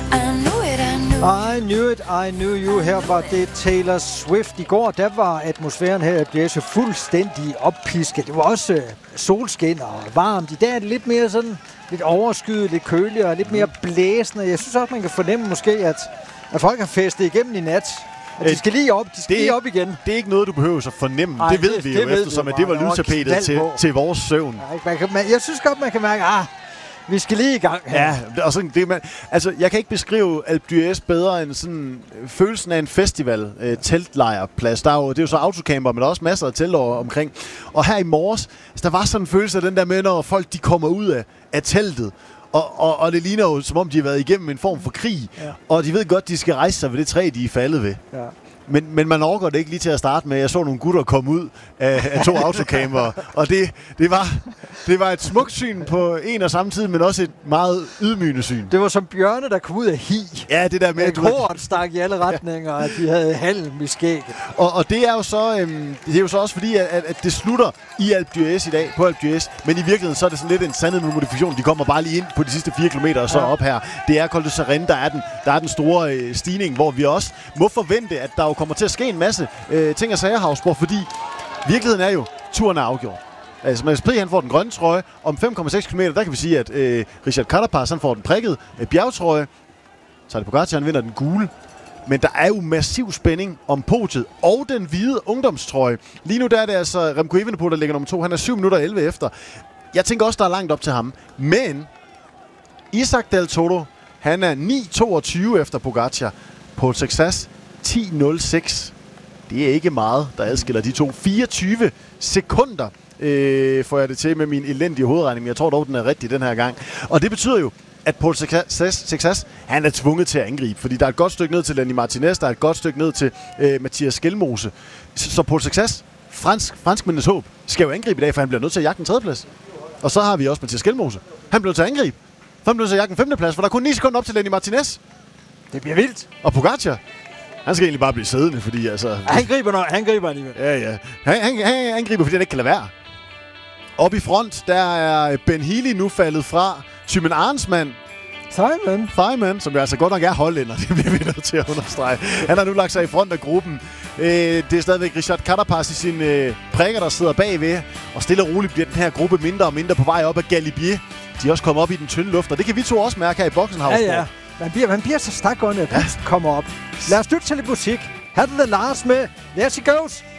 I knew it, I knew you. Her var det Taylor Swift. I går, der var atmosfæren her i Blæse fuldstændig oppisket. Det var også solskin og varmt. I dag er det lidt mere sådan, lidt overskyet, lidt køligere, lidt mere blæsende. Jeg synes også, man kan fornemme måske, at folk har festet igennem i nat. Og de skal lige op, lige op igen. Det er ikke noget, du behøver at fornemme. Ej, det ved vi jo, eftersom at det var lydtapetet til vores søvn. Jeg synes godt, man kan mærke, vi skal lige i gang her. Ja, og sådan, jeg kan ikke beskrive Alpe d'Huez bedre end sådan følelsen af en festival, teltlejrplads. Det er jo så autocamper, men der er også masser af telt omkring. Og her i morges, der var sådan en følelse af den der med, når folk de kommer ud af teltet. Og det ligner jo, som om de har været igennem en form for krig. Ja. Og de ved godt, de skal rejse sig ved det træ, de er faldet ved. Ja. Men man overgår det ikke lige til at starte med. Jeg så nogle gutter komme ud af 2 autocamper, og det var et smukt syn på en og samme tid, men også et meget ydmygende syn. Det var som bjørne, der kom ud af hi. Ja, det der med... Et hår stak i alle retninger, og de havde halm i skægget. Og det er jo så, også fordi, at det slutter i Alpe d'Huez i dag, på Alpe d'Huez, men i virkeligheden så er det sådan lidt en sandhed med modifikation. De kommer bare lige ind på de sidste 4 kilometer og så op her. Det er Col de Seren, der er den store stigning, hvor vi også må forvente, at der jo kommer til at ske en masse ting og sager, Havsborg, fordi virkeligheden er jo, turen er afgjort. Altså, Mads Prig, han får den grønne trøje. Om 5,6 km, der kan vi sige, at Richard Carapaz, han får den prikket bjergtrøje. Så er det Pogacar, han vinder den gule. Men der er jo massiv spænding om podiet og den hvide ungdomstrøje. Lige nu der er det altså Remco Evenepoel, der ligger nummer 2. Han er 7 minutter 11 efter. Jeg tænker også, der er langt op til ham. Men Isaac Del Toro, han er 9.22 efter Pogacar. Paul Success 10.06. Det er ikke meget, der adskiller de to. 24 sekunder får jeg det til med min elendige hovedregning. Jeg tror dog, den er rigtig den her gang. Og det betyder jo, at Paul Success, han er tvunget til at angribe. Fordi der er et godt stykke ned til Lenny Martinez, der er et godt stykke ned til Mathias Skelmose. Så Paul Success, franskmændenes håb, skal jo angribe i dag, for han bliver nødt til at jagte en 3. plads. Og så har vi også Mathias Skelmose. Han bliver nødt til at angribe. For han bliver nødt til at jagte en 5. plads, for der er kun 9 sekunder op til Lenny Martinez. Det bliver vildt. Og Pogacar, han skal egentlig bare blive siddende, fordi altså... Han griber alligevel. Ja. Han griber, fordi han ikke kan lade være. Oppe i front, der er Ben Healy nu faldet fra. Thymen Arensman. Thymen, som jo altså godt nok er hollænder, det bliver vi nødt til at understrege. Han har nu lagt sig i front af gruppen. Det er stadigvæk Richard Carapaz i sine prikker, der sidder bagved. Og stille og roligt bliver den her gruppe mindre og mindre på vej op ad Galibier. De er også kommet op i den tynde luft, og det kan vi to også mærke her i Boksenhavsborg. Ja. Man bliver så stakåndet, at pusten kommer op. Lad os lytte til lidt musik. Her er det Lars med There She Goes.